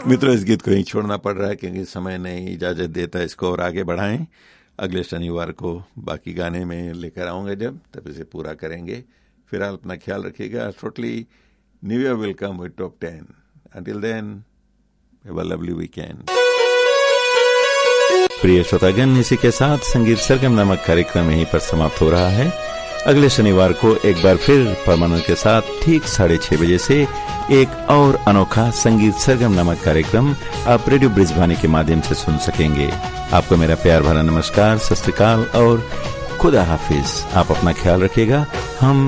मित्रों, इस गीत को ही छोड़ना पड़ रहा है क्योंकि समय नहीं इजाजत देता इसको और आगे बढ़ाएं। अगले शनिवार को बाकी गाने में लेकर आऊंगा, जब तब इसे पूरा करेंगे। फिलहाल अपना ख्याल रखिएगा। Shortly new year will come with top 10। Until then have a lovely weekend. प्रिय श्रोतागण, इसी के साथ संगीत सरगम नामक कार्यक्रम यहीं पर समाप्त हो रहा है। अगले शनिवार को एक बार फिर परमानंद के साथ ठीक 6:30 बजे से एक और अनोखा संगीत सरगम नामक कार्यक्रम आप रेडियो ब्रिजवानी के माध्यम से सुन सकेंगे। आपको मेरा प्यार भरा नमस्कार, सत श्री अकाल और खुदा हाफिज। आप अपना ख्याल रखिएगा। हम